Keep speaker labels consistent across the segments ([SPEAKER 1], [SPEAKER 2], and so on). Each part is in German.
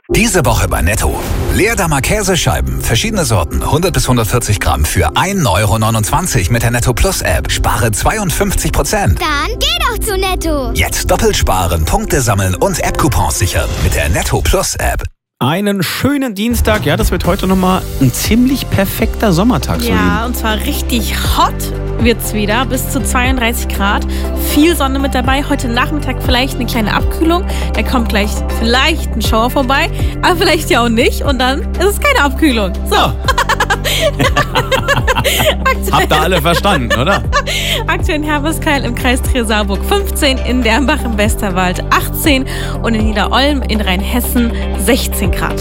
[SPEAKER 1] Diese Woche bei Netto. Leerdammer Käsescheiben, verschiedene Sorten, 100 bis 140 Gramm für 1,29 € mit der Netto Plus App. Spare 52%.
[SPEAKER 2] Dann geh doch zu Netto.
[SPEAKER 1] Jetzt doppelt sparen, Punkte sammeln und App-Coupons sichern mit der Netto Plus App.
[SPEAKER 3] Einen schönen Dienstag. Ja, das wird heute nochmal ein ziemlich perfekter Sommertag.
[SPEAKER 4] Ja, und zwar richtig hot wird's wieder. Bis zu 32 Grad. Viel Sonne mit dabei. Heute Nachmittag vielleicht eine kleine Abkühlung. Da kommt gleich vielleicht ein Schauer vorbei. Aber vielleicht ja auch nicht. Und dann ist es keine Abkühlung. So.
[SPEAKER 3] Habt ihr alle verstanden, oder?
[SPEAKER 4] Aktuell in Hermeskeil im Kreis Trier-Saarburg 15, in Dernbach im Westerwald 18 und in Niederolm in Rheinhessen 16 Grad.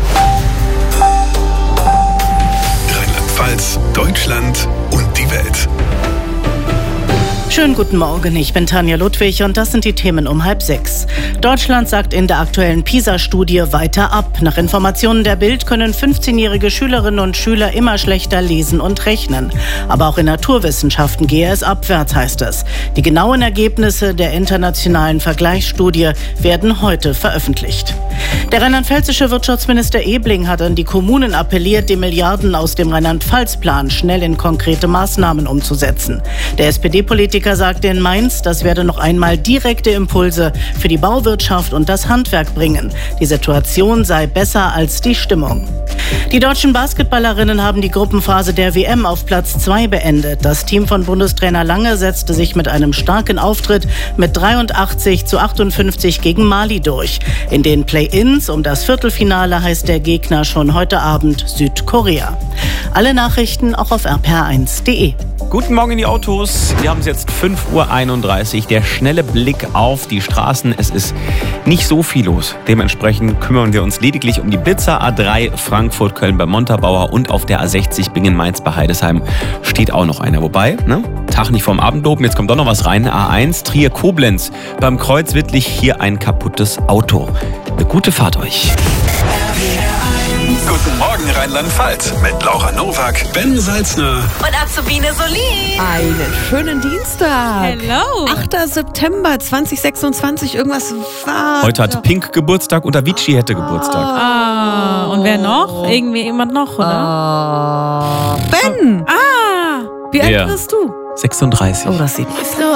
[SPEAKER 5] Rheinland-Pfalz, Deutschland und die Welt.
[SPEAKER 6] Schönen guten Morgen, ich bin Tanja Ludwig und das sind die Themen um 5:30. Deutschland sagt in der aktuellen PISA-Studie weiter ab. Nach Informationen der Bild können 15-jährige Schülerinnen und Schüler immer schlechter lesen und rechnen. Aber auch in Naturwissenschaften gehe es abwärts, heißt es. Die genauen Ergebnisse der internationalen Vergleichsstudie werden heute veröffentlicht. Der rheinland-pfälzische Wirtschaftsminister Ebling hat an die Kommunen appelliert, die Milliarden aus dem Rheinland-Pfalz-Plan schnell in konkrete Maßnahmen umzusetzen. Der SPD-Politiker sagte in Mainz, das werde noch einmal direkte Impulse für die Bauwirtschaft und das Handwerk bringen. Die Situation sei besser als die Stimmung. Die deutschen Basketballerinnen haben die Gruppenphase der WM auf Platz 2 beendet. Das Team von Bundestrainer Lange setzte sich mit einem starken Auftritt mit 83:58 gegen Mali durch. In den Play-ins um das Viertelfinale heißt der Gegner schon heute Abend Südkorea. Alle Nachrichten auch auf rpr1.de.
[SPEAKER 3] Guten Morgen in die Autos. Wir haben es jetzt 5:31 Uhr. Der schnelle Blick auf die Straßen. Es ist nicht so viel los. Dementsprechend kümmern wir uns lediglich um die Blitzer. A3 Frankfurt-Köln bei Montabaur und auf der A60 Bingen-Mainz bei Heidesheim steht auch noch einer. Wobei, Tag nicht vorm Abend loben, jetzt kommt doch noch was rein. A1 Trier-Koblenz. Beim Kreuz Wittlich hier ein kaputtes Auto. Eine gute Fahrt euch.
[SPEAKER 5] Guten Morgen Rheinland-Pfalz mit Laura Nowak, Ben Salzner
[SPEAKER 4] Und Azubine Solin.
[SPEAKER 7] Einen schönen Dienstag.
[SPEAKER 4] Hello.
[SPEAKER 7] 8. September 2026. Irgendwas war...
[SPEAKER 3] Heute hat Pink Geburtstag und Avicii hätte Geburtstag.
[SPEAKER 4] Und wer noch? Jemand noch, oder?
[SPEAKER 7] Ben!
[SPEAKER 4] Wie alt
[SPEAKER 3] Ja.
[SPEAKER 4] bist du?
[SPEAKER 3] 36.
[SPEAKER 7] Oh, das sieht man.